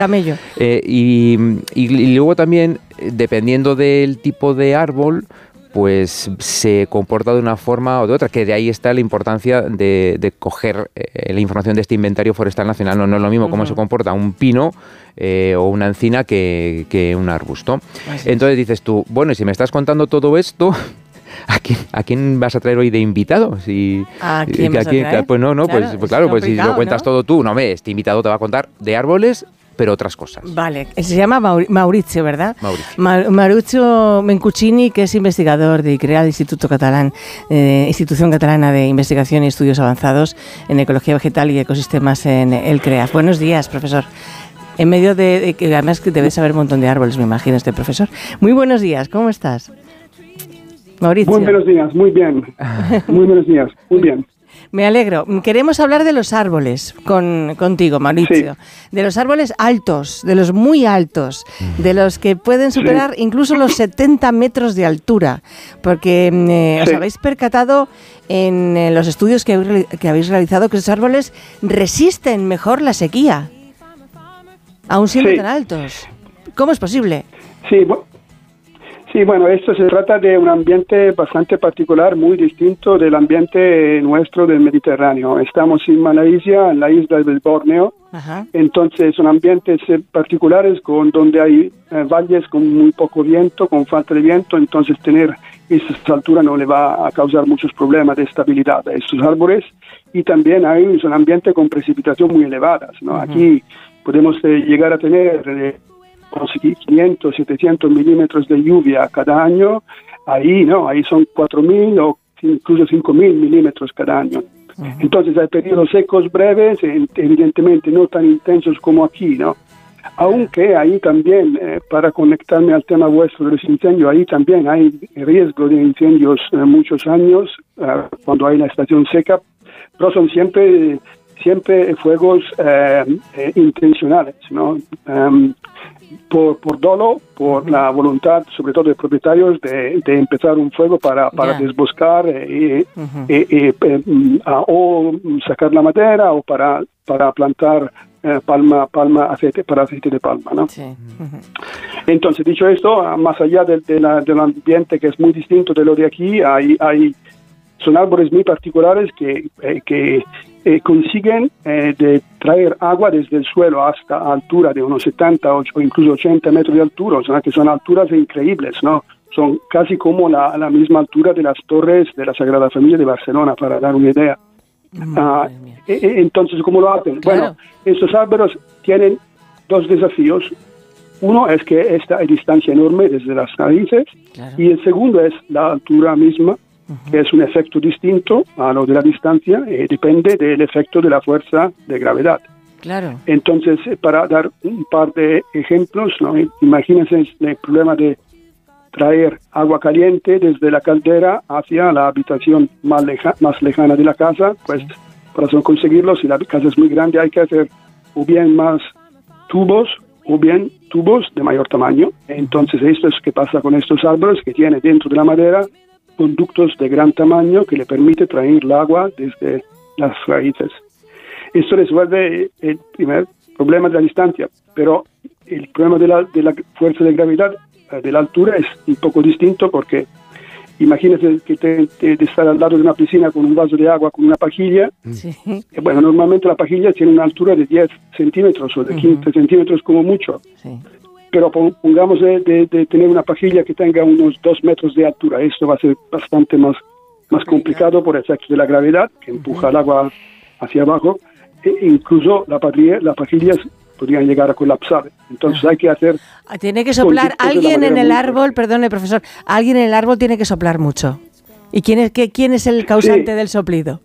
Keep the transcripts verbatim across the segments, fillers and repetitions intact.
Camello. Eh, y, y, y luego también, dependiendo del tipo de árbol, pues se comporta de una forma o de otra, que de ahí está la importancia de, de coger eh, la información de este inventario forestal nacional. No, no es lo mismo uh-huh. cómo se comporta un pino eh, o una encina que, que un arbusto. Así Entonces es. dices tú, bueno, y si me estás contando todo esto, ¿a quién, a quién vas a traer hoy de invitado? Si, ¿A quién vas a traer? Pues no, no, claro, pues, pues claro, pues si lo cuentas ¿no? todo tú, no me, este invitado te va a contar de árboles, pero otras cosas. Vale, se llama Mauricio, ¿verdad? Mauricio. Ma- Mauricio Mencucini, que es investigador de ICREA, del Instituto Catalán, eh, Institución Catalana de Investigación y Estudios Avanzados en Ecología Vegetal y Ecosistemas en el CREAF. Buenos días, profesor. En medio de que además que debes saber un montón de árboles, me imagino, este profesor. Muy buenos días, ¿cómo estás? Mauricio. Muy buenos días, muy bien. Muy buenos días, muy bien. Me alegro. Queremos hablar de los árboles con, contigo, Mauricio. Sí. De los árboles altos, de los muy altos, de los que pueden superar sí. incluso los setenta metros de altura. Porque eh, sí. os habéis percatado en eh, los estudios que, habéis, que habéis realizado que esos árboles resisten mejor la sequía, aún siendo sí. tan altos. ¿Cómo es posible? Sí, bueno. Sí, bueno, esto se trata de un ambiente bastante particular, muy distinto del ambiente nuestro del Mediterráneo. Estamos en Malasia, en la isla del Borneo. Ajá. Entonces son ambientes particulares con donde hay eh, valles con muy poco viento, con falta de viento, entonces tener esa altura no le va a causar muchos problemas de estabilidad a estos árboles. Y también hay un ambiente con precipitación muy elevadas, ¿no? Uh-huh. Aquí podemos eh, llegar a tener... Eh, quinientos, setecientos milímetros de lluvia cada año, ahí no, ahí son cuatro mil o incluso cinco mil milímetros cada año. Uh-huh. Entonces hay periodos secos breves, evidentemente no tan intensos como aquí, ¿no? Aunque ahí también, eh, para conectarme al tema vuestro de los incendios, ahí también hay riesgo de incendios eh, muchos años, eh, cuando hay la estación seca, pero son siempre, siempre fuegos eh, eh, intencionales, ¿no? Um, Por, por dolo, por uh-huh. la voluntad, sobre todo de propietarios, de, de empezar un fuego para, para yeah. desboscar eh, uh-huh. eh, eh, eh, a, o sacar la madera o para, para plantar eh, palma, palma, aceite, para aceite de palma, ¿no? Sí. Uh-huh. Entonces, dicho esto, más allá de, de la, del ambiente que es muy distinto de lo de aquí, hay, hay son árboles muy particulares que, eh, que eh, consiguen eh, de traer agua desde el suelo hasta altura de unos setenta o incluso ochenta metros de altura, o sea que son alturas increíbles, ¿no? Son casi como la, la misma altura de las torres de la Sagrada Familia de Barcelona, para dar una idea. Mm, ah, eh, entonces, ¿cómo lo hacen? Claro. Bueno, estos árboles tienen dos desafíos. Uno es que esta hay distancia enorme desde las raíces, claro. y el segundo es la altura misma, que es un efecto distinto a lo de la distancia, y depende del efecto de la fuerza de gravedad. Claro. Entonces, para dar un par de ejemplos, ¿no? Imagínense el problema de traer agua caliente desde la caldera hacia la habitación más, leja, más lejana de la casa. Pues, sí. para conseguirlo, si la casa es muy grande, hay que hacer o bien más tubos o bien tubos de mayor tamaño. Entonces, esto es lo que pasa con estos árboles, que tiene dentro de la madera conductos de gran tamaño que le permite traer el agua desde las raíces. Esto resuelve el primer problema de la distancia, pero el problema de la, de la fuerza de gravedad, de la altura, es un poco distinto, porque imagínate que te, te, te estar al lado de una piscina con un vaso de agua, con una pajilla. Sí. Bueno, normalmente la pajilla tiene una altura de diez centímetros o de quince uh-huh. centímetros como mucho. Sí. Pero pongamos de, de, de tener una pajilla que tenga unos dos metros de altura. Esto va a ser bastante más, más complicado por el efecto de la gravedad, que empuja uh-huh. el agua hacia abajo. E incluso la pajilla, las pajillas podrían llegar a colapsar. Entonces uh-huh. hay que hacer... Tiene que soplar alguien en el árbol, perdone, profesor, alguien en el árbol tiene que soplar mucho. ¿Y quién es, qué, quién es el causante sí. del soplido?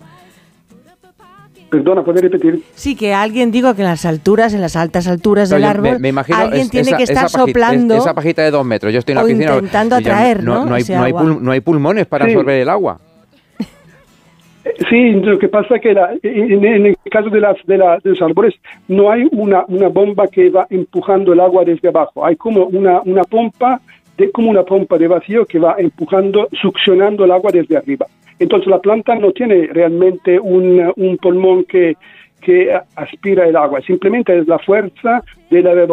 Perdona, ¿puede repetir? Sí, que alguien, digo, que en las alturas, en las altas alturas del Oye, árbol, me, me imagino, alguien es, tiene esa, que estar esa pajita, soplando. Es, esa pajita de dos metros, yo estoy en la o piscina. intentando atraer, ¿no? No, no, hay, no, hay, pul, no hay pulmones para sí. absorber el agua. Sí, lo que pasa es que la, en, en el caso de, las, de, la, de los árboles no hay una, una bomba que va empujando el agua desde abajo. Hay como una, una pompa, de, como una pompa de vacío que va empujando, succionando el agua desde arriba. Entonces la planta no tiene realmente un, un pulmón que que aspira el agua, simplemente es la fuerza de la